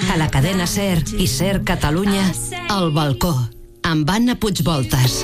A la cadena SER i SER Catalunya, El Balcó, amb Anna Puigvoltas.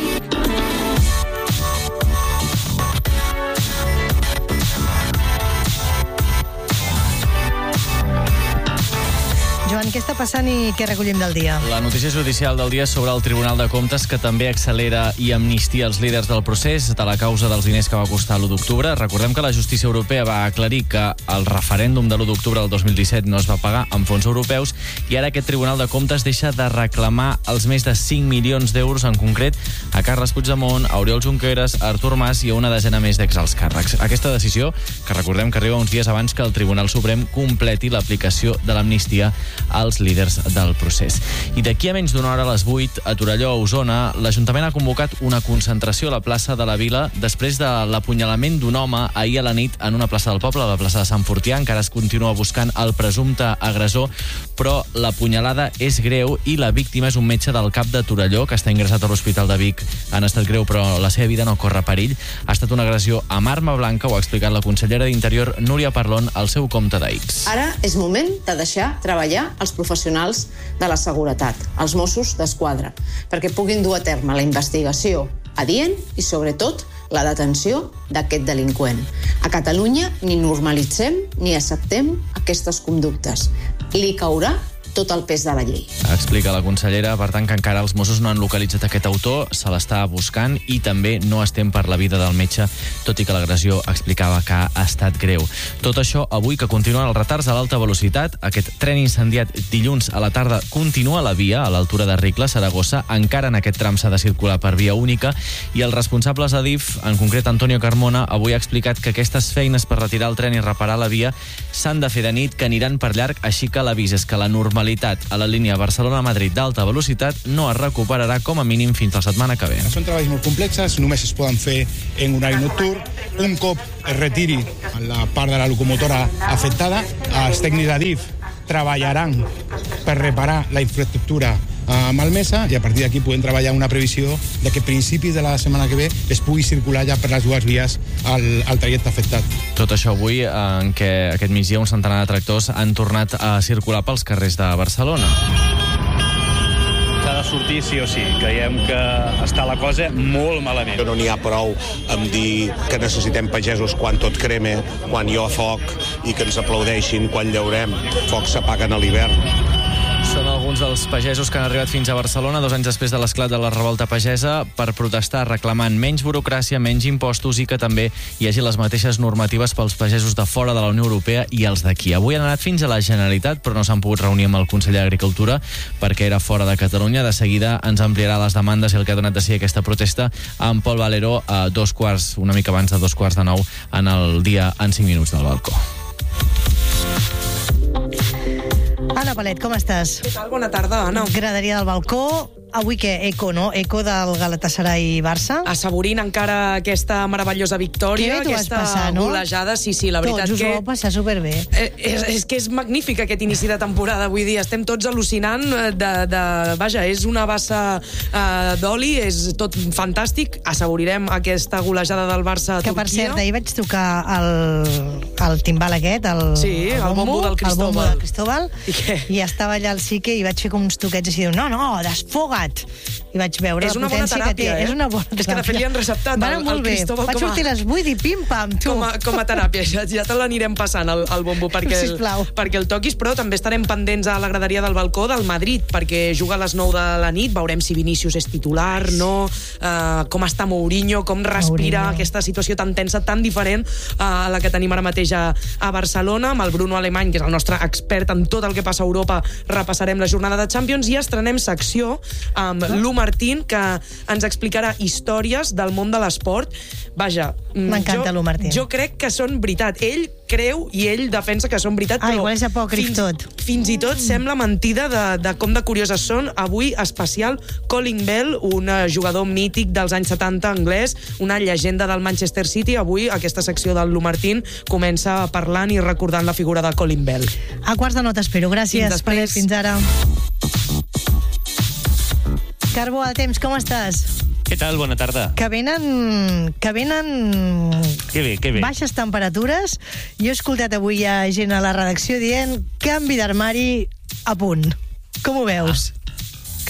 Joan, què està passant i què recollim del dia? La notícia judicial del dia sobre el Tribunal de Comptes, que també accelera i amnistia els líders del procés de la causa dels diners que va costar l'1 d'octubre. Recordem que la justícia europea va aclarir que el referèndum de l'1 d'octubre del 2017 no es va pagar amb fons europeus i ara aquest Tribunal de Comptes deixa de reclamar els més de 5 milions d'euros, en concret a Carles Puigdemont, a Oriol Junqueras, a Artur Mas i a una desena més d'exalts càrrecs. Aquesta decisió, que recordem que arriba uns dies abans que el Tribunal Suprem completi l'aplicació de l'amnistia als líders del procés. I d'aquí a menys d'una hora, a les 8, a Torelló, a Osona, l'Ajuntament ha convocat una concentració a la plaça de la Vila després de l'apunyalament d'un home ahir a la nit en una plaça del poble, a la plaça de Sant Fortià. Encara es continua buscant el presumpte agressor, però la punyalada és greu i la víctima és un metge del CAP de Torelló que està ingressat a l'Hospital de Vic en estat greu, però la seva vida no corre perill. Ha estat una agressió amb arma blanca, ho ha explicat la consellera d'Interior, Núria Parlon, al seu compte d'X. Ara és moment de deixar treballar els professionals de la seguretat, els Mossos d'Esquadra, perquè puguin dur a terme la investigació adient i, sobretot, la detenció d'aquest delinqüent. A Catalunya ni normalitzem ni acceptem aquestes conductes. Li caurà tot el pes de la llei. Explica la consellera, per tant, que encara els Mossos no han localitzat aquest autor, se l'està buscant i també no estem per la vida del metge, tot i que l'agressió explicava que ha estat greu. Tot això avui, que continuen els retards a l'alta velocitat. Aquest tren incendiat dilluns a la tarda continua a la via, a l'altura de Ricla, Saragossa. Encara en aquest tram s'ha de circular per via única i els responsables d'Adif, en concret Antonio Carmona, avui ha explicat que aquestes feines per retirar el tren i reparar la via s'han de fer de nit, que aniran per llarg, així que l'avís és que la normalitat a la línia Barcelona-Madrid d'alta velocitat no es recuperarà com a mínim fins la setmana que ve. Són treballs molt complexes, només es poden fer en horari nocturn. Un cop es retiri la part de la locomotora afectada, els tècnics d'Adif treballaran per reparar la infraestructura malmesa i a partir d'aquí podem treballar una previsió de que a principis de la setmana que ve es pugui circular ja per les dues vies al trajecte afectat. Tot això avui, en què aquest migdia un centenar de tractors han tornat a circular pels carrers de Barcelona. S'ha de sortir sí o sí. Creiem que està la cosa molt malament. No n'hi ha prou amb dir que necessitem pagesos quan tot crema, quan hi ha foc i que ens aplaudeixin quan llaurem. Focs s'apaguen a l'hivern. Són alguns dels pagesos que han arribat fins a Barcelona 2 anys després de l'esclat de la revolta pagesa per protestar, reclamant menys burocràcia, menys impostos i que també hi hagi les mateixes normatives pels pagesos de fora de la Unió Europea i els d'aquí. Avui han anat fins a la Generalitat, però no s'han pogut reunir amb el conseller d'Agricultura perquè era fora de Catalunya. De seguida ens ampliarà les demandes i el que ha donat de si aquesta protesta amb Pol Valero a una mica abans de 8:45 en el dia en 5 minuts del balcó. Anna Palet, com estàs? Què tal? Bona tarda, Anna. Graderia del balcó. Avui què? Eco, no? Eco del Galatasaray Barça? Assaborint encara aquesta meravellosa victòria, aquesta passar, no? Golejada. Sí, la veritat tots que... us ho vau passar superbé. És que és magnífic aquest inici de temporada, vull dir, estem tots al·lucinant vaja, és una bassa d'oli, és tot fantàstic. Assaborirem aquesta golejada del Barça a Turquia. Que, per cert, ahir vaig trucar el timbal aquest, el bombo del Cristóbal. El bombo del Cristóbal, i estava allà al Sique i vaig fer com uns toquets així, no, desfoga't. I vaig veure la potència que té. És una bona teràpia. És que de fet li han receptat al Cristóbal vaig sortir a les 8 i pim-pam, tu. Com a teràpia, ja te l'anirem passant al bombo perquè el toquis, però també estarem pendents a la graderia del balcó del Madrid, perquè juga a les 9 de la nit, veurem si Vinícius és titular, no, com està Mourinho, com respira aquesta situació tan tensa, tan diferent a la que tenim ara mateix a Barcelona, amb el Bruno Alemany, que és el nostre expert en tot el que passa a Europa. Repassarem la jornada de Champions i estrenem secció amb Lu Martín, que ens explicarà històries del món de l'esport. Vaja, m'encanta Lu Martín. Jo crec que són veritat. Ell creu i ell defensa que són veritat, però igual és apòcrif tot. Fins i tot sembla mentida de com de curioses són. Avui especial Colin Bell, un jugador mític dels anys 70 anglès, una llegenda del Manchester City. Avui aquesta secció del Lu Martín comença parlant i recordant la figura de Colin Bell. A quarts de no t'espero. Gràcies, Palet. Fins ara. Carbó, a temps, com estàs? Què tal? Bona tarda. Que venen... Que bé. Baixes temperatures. Jo he escoltat avui a gent a la redacció dient canvi d'armari a punt. Com ho veus? Que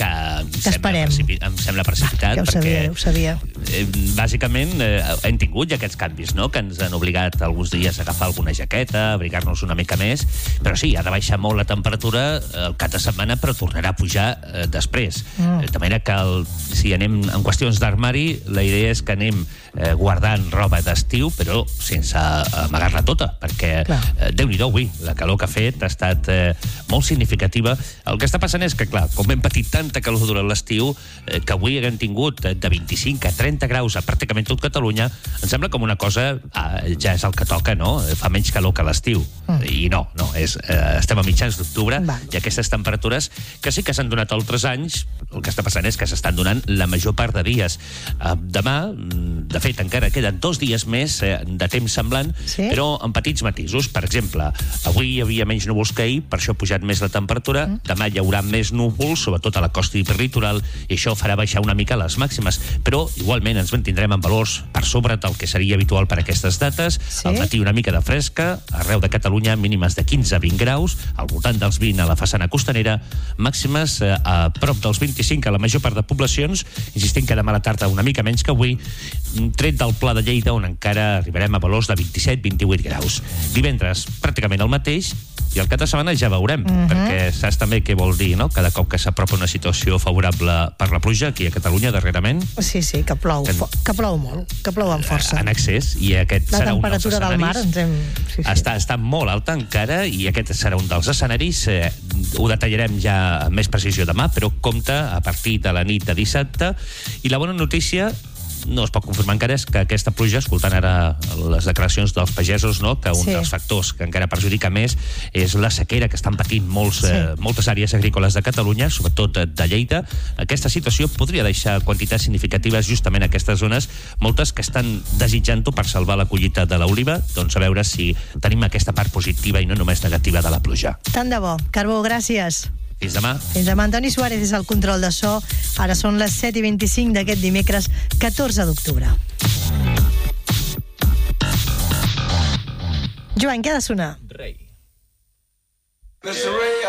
em sembla precipitat. Ja ho sabia. Bàsicament, hem tingut ja aquests canvis, no?, que ens han obligat alguns dies a agafar alguna jaqueta, abrigar-nos una mica més, però sí, ha de baixar molt la temperatura el cap de setmana, però tornarà a pujar després. De manera que si anem en qüestions d'armari, la idea és que anem guardant roba d'estiu, però sense amagar-la tota, perquè Déu-n'hi-do avui, la calor que ha fet ha estat molt significativa. El que està passant és que, clar, com hem patit tanta calor durant l'estiu, que avui haguem tingut de 25 a 30 graus a pràcticament tot Catalunya, em sembla com una cosa, ja és el que toca, no? Fa menys calor que l'estiu. I no, estem a mitjans d'octubre i aquestes temperatures, que sí que s'han donat altres anys, el que està passant és que s'estan donant la major part de dies. Demà, de fet, encara queden 2 dies més de temps semblant, però amb petits matisos. Per exemple, avui hi havia menys núvols que ahir, per això ha pujat més la temperatura. Demà hi haurà més núvols, sobretot a la costa hiperlitoral, i això farà baixar una mica les màximes, però igualment ens mantindrem en valors per sobre del que seria habitual per aquestes dates. Al matí una mica de fresca, arreu de Catalunya mínimes de 15 a 20 graus, al voltant dels 20 a la façana costanera, màximes a prop dels 25 a la major part de poblacions, insistint que demà a la tarda una mica menys que avui, tret del Pla de Lleida, on encara arribarem a valors de 27-28 graus. Divendres, pràcticament el mateix, i el cap de setmana ja veurem, perquè saps també què vol dir, no?, cada cop que s'apropa una situació favorable per la pluja aquí a Catalunya darrerament. Sí, que plou molt, que plou amb força. En excés, i aquest serà un dels escenaris. La temperatura del mar està molt alta encara, i aquest serà un dels escenaris. Ho detallarem ja amb més precisió demà, però compta a partir de la nit de dissabte. I la bona notícia, no es pot confirmar encara, és que aquesta pluja, escoltant ara les declaracions dels pagesos, no?, que un dels factors que encara perjudica més és la sequera que estan patint moltes àrees agrícoles de Catalunya, sobretot de Lleida. Aquesta situació podria deixar quantitats significatives justament a aquestes zones, moltes que estan desitjant-ho per salvar la collita de l'oliva. Doncs a veure si tenim aquesta part positiva i no només negativa de la pluja. Tant de bo. Carbó, gràcies. Fins demà. Fins demà. Antoni Suárez és el control de so. Ara són les 7:25 d'aquest dimecres 14 d'octubre. Joan, què ha de sonar? Rei.